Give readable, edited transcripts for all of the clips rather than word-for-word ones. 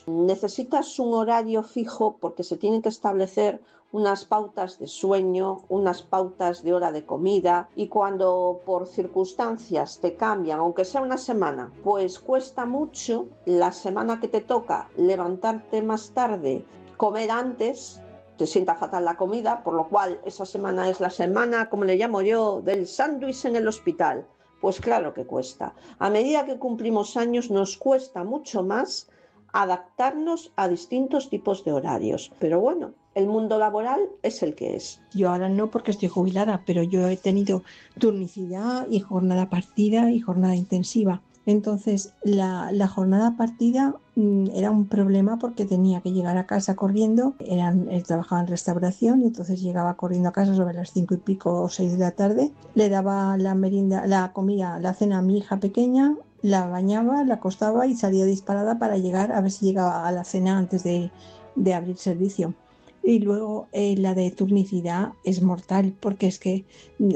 necesitas un horario fijo porque se tienen que establecer unas pautas de sueño, unas pautas de hora de comida, y cuando por circunstancias te cambian, aunque sea una semana, pues cuesta mucho la semana que te toca levantarte más tarde, comer antes, te sienta fatal la comida, por lo cual esa semana es la semana, como le llamo yo, del sándwich en el hospital. Pues claro que cuesta. A medida que cumplimos años nos cuesta mucho más adaptarnos a distintos tipos de horarios. Pero bueno, el mundo laboral es el que es. Yo ahora no porque estoy jubilada, pero yo he tenido turnicidad y jornada partida y jornada intensiva. Entonces, la jornada partida era un problema porque tenía que llegar a casa corriendo. Trabajaba en restauración y entonces llegaba corriendo a casa sobre las 5:00 o 6 de la tarde. Le daba la merienda, la comida, la cena a mi hija pequeña, la bañaba, la acostaba y salía disparada para llegar a ver si llegaba a la cena antes de abrir servicio. Y luego la de turnicidad es mortal porque es que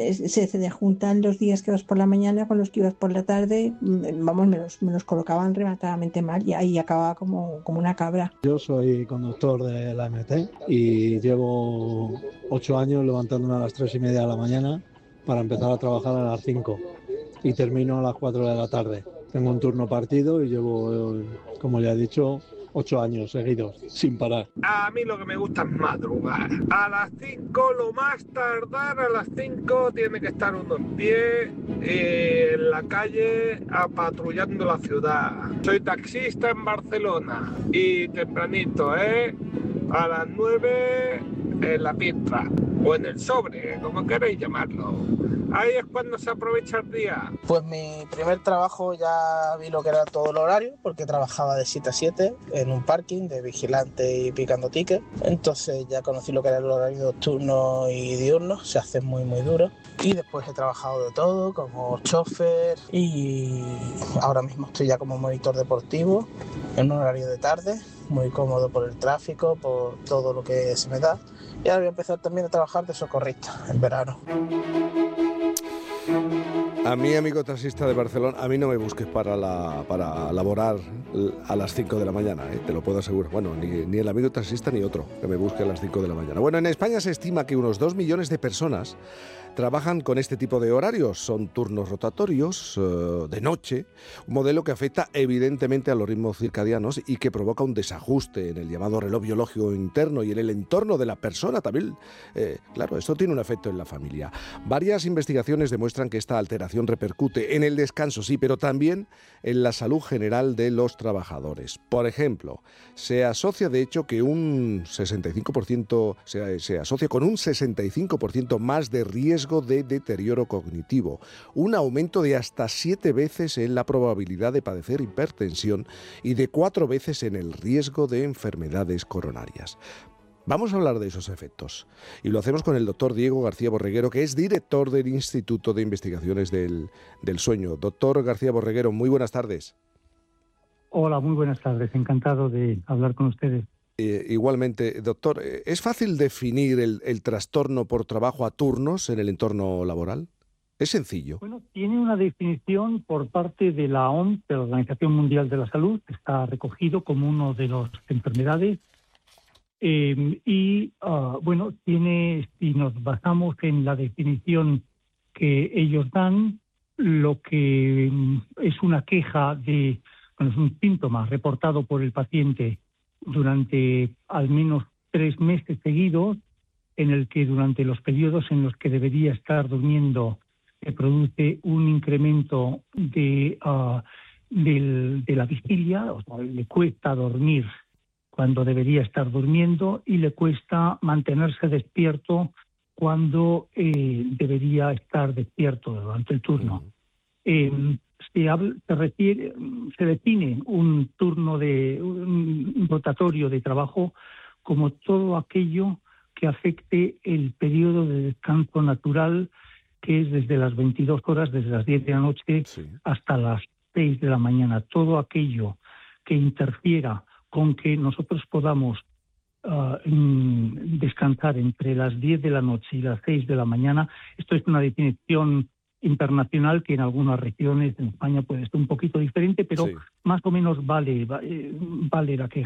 se juntan los días que vas por la mañana con los que ibas por la tarde. Vamos, me los colocaban rematadamente mal y ahí acababa como una cabra. Yo soy conductor de la MT y llevo 8 años levantándome a las 3:30 de la mañana para empezar a trabajar a las 5 y termino a las 4 de la tarde. Tengo un turno partido y llevo, como ya he dicho, 8 años seguidos, sin parar. A mí lo que me gusta es madrugar. A las 5, lo más tardar, a las 5 tiene que estar uno en pie en la calle patrullando la ciudad. Soy taxista en Barcelona y tempranito, a las 9 en la Pintra o en el Sobre, como queréis llamarlo. Ahí es cuando se aprovecha el día. Pues mi primer trabajo ya vi lo que era todo el horario, porque trabajaba de 7 a 7 en un parking de vigilante y picando tickets. Entonces ya conocí lo que era el horario nocturno y diurno, se hace muy muy duro. Y después he trabajado de todo, como chofer, y ahora mismo estoy ya como monitor deportivo en un horario de tarde, muy cómodo por el tráfico, por todo lo que se me da. Y ahora voy a empezar también a trabajar de socorrista en verano. A mí, amigo taxista de Barcelona, a mí no me busques para laborar a las 5 de la mañana, te lo puedo asegurar. Bueno, ni el amigo taxista ni otro que me busque a las 5 de la mañana. Bueno, en España se estima que unos 2 millones de personas trabajan con este tipo de horarios. Son turnos rotatorios, de noche, un modelo que afecta evidentemente a los ritmos circadianos y que provoca un desajuste en el llamado reloj biológico interno y en el entorno de la persona también. Claro, esto tiene un efecto en la familia. Varias investigaciones demuestran que esta alteración repercute en el descanso, sí, pero también en la salud general de los trabajadores. Por ejemplo, se asocia de hecho que un 65%, se asocia con un 65% más de riesgo de deterioro cognitivo, un aumento de hasta 7 veces en la probabilidad de padecer hipertensión y de 4 veces en el riesgo de enfermedades coronarias. Vamos a hablar de esos efectos y lo hacemos con el doctor Diego García Borreguero, que es director del Instituto de Investigaciones del Sueño. Doctor García Borreguero, muy buenas tardes. Hola, muy buenas tardes. Encantado de hablar con ustedes. Igualmente, doctor, ¿es fácil definir el trastorno por trabajo a turnos en el entorno laboral? ¿Es sencillo? Bueno, tiene una definición por parte de la OMS, de la Organización Mundial de la Salud. Está recogido como una de las enfermedades. Tiene, si nos basamos en la definición que ellos dan, lo que es una queja es un síntoma reportado por el paciente durante al menos 3 meses seguidos, en el que durante los periodos en los que debería estar durmiendo se produce un incremento de la vigilia, o sea, le cuesta dormir cuando debería estar durmiendo y le cuesta mantenerse despierto cuando debería estar despierto durante el turno. Se define un turno un rotatorio de trabajo como todo aquello que afecte el periodo de descanso natural, que es desde las 22 horas, desde las 10 de la noche hasta las 6 de la mañana. Todo aquello que interfiera con que nosotros podamos descansar entre las 10 de la noche y las 6 de la mañana. Esto es una definición internacional que en algunas regiones en España puede ser un poquito diferente, pero más o menos vale la queja.